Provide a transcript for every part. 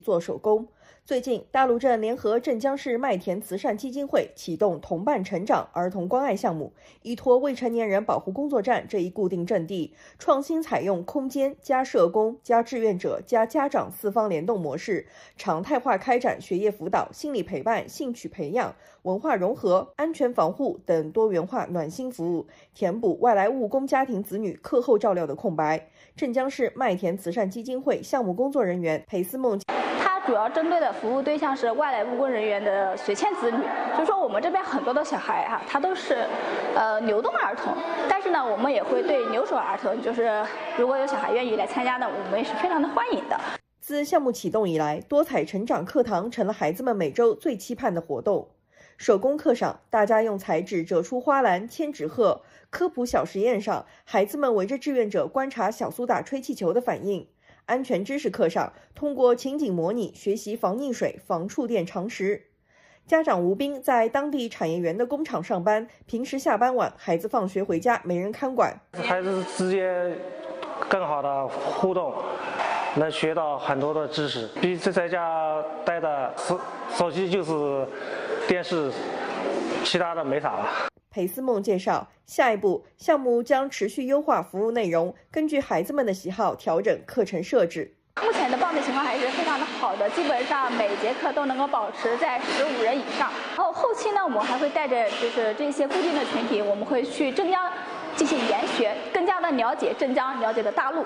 做手工。最近，大陆镇联合镇江市麦田慈善基金会启动同伴成长儿童关爱项目，依托未成年人保护工作站这一固定阵地，创新采用空间加社工加志愿者加家长4方联动模式，常态化开展学业辅导、心理陪伴、兴趣培养、文化融合、安全防护等多元化暖心服务，填补外来务工家庭子女课后照料的空白。镇江市麦田慈善基金会项目工作人员裴思梦， 主要针对的服务对象是外来务工人员的学前子女，就是说我们这边很多的小孩他都是流动儿童，但是呢，我们也会对留守儿童，就是如果有小孩愿意来参加呢，我们也是非常的欢迎的。 自项目启动以来，多彩成长课堂成了孩子们每周最期盼的活动。手工课上，大家用彩纸折出花篮、千纸鹤；科普小实验上，孩子们围着志愿者观察小苏打吹气球的反应。安全知识课上，通过情景模拟学习防溺水、防触电常识。家长吴斌在当地产业园的工厂上班，平时下班晚，孩子放学回家没人看管， 孩子之间更好的互动，能学到很多的知识，比在家待的手机就是电视，其他的没啥了。 裴思梦介绍，下一步项目将持续优化服务内容，根据孩子们的喜好调整课程设置。 目前的报名情况还是非常的好的，基本上每节课都能够保持在15人以上。然后后期呢，我们还会带着就是这些固定的群体，我们会去镇江进行研学，更加的了解镇江，了解的大陆。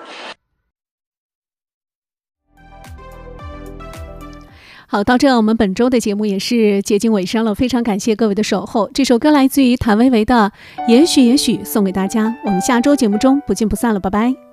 好，到这我们本周的节目也是接近尾声了，非常感谢各位的守候。这首歌来自于谭维维的《也许也许》送给大家，我们下周节目中不见不散了，拜拜。